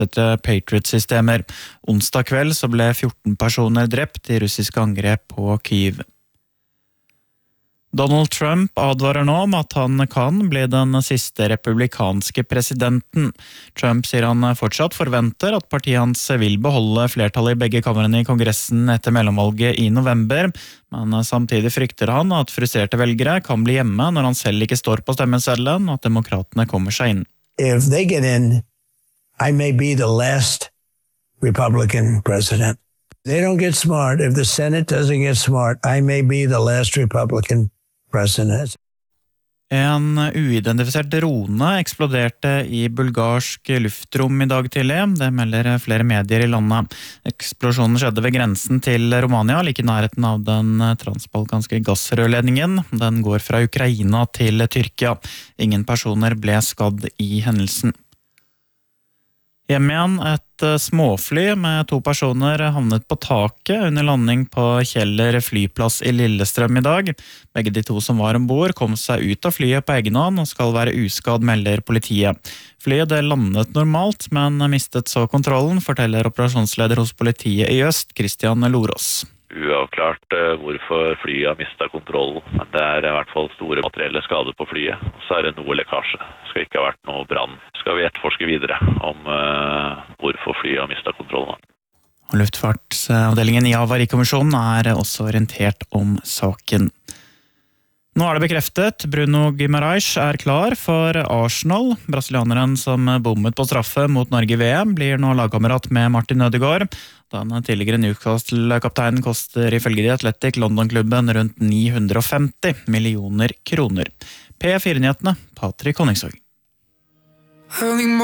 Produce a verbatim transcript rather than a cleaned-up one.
Patriot-systemer. Onsdag kveld så ble fjorten personer drept i russiske angrep på Kyiv. Donald Trump advarer nå om at han kan bli den siste republikanske presidenten. Trump sier han fortsatt forventer at partiet hans vil beholde flertallet i begge kamrene i kongressen etter mellomvalget i november, men samtidig frykter han at frustrerte velgere kan bli hjemme når han selv ikke står på stemmeseddelen og at demokratene kommer seg inn. If they get in, I may be the last Republican president. They don't get smart. If the Senate doesn't get smart, I may be the last Republican president. En uidentifisert drone eksploderte i bulgarsk luftrom i dag tidlig. Det melder flere medier i landet. Eksplosjonen skjedde ved grensen til Romania, like i nærheten av den transbalkanske gassrørledningen. Den går fra Ukraina til Tyrkia. Ingen personer ble skadd i hendelsen. Hjem igjen, et småfly med to personer havnet på taket under landing på Kjeller flyplass i Lillestrøm i dag. Begge de to som var ombord kom seg ut av flyet på egen hånd og skal være uskadd, melder politiet. Flyet det landet normalt, men mistet så kontrollen, forteller operasjonsleder hos politiet i Øst, Christian Lorås. Uavklart hvorfor flyet har mistet kontrollen, men det er i hvert fall store materielle skader på flyet. Så er det noe lekkasje. Det skal ikke ha vært noe brann. Skal vi etterforske videre om uh, hvorfor flyet har mistet kontrollen. Luftfartsavdelingen i Havarikommisjonen er også orientert om saken. Nå er det bekreftet, Bruno Guimaraes er klar for Arsenal. Brasilianeren som bommet på straffe mot Norge i V M blir nå lagkamerat med Martin Ødegaard. Den tidligere Newcastle-kapteinen koster ifølge The Athletic London-klubben rundt ni hundre og femti millioner kroner. P fire-nyhetene, Patrick Honningsvåg.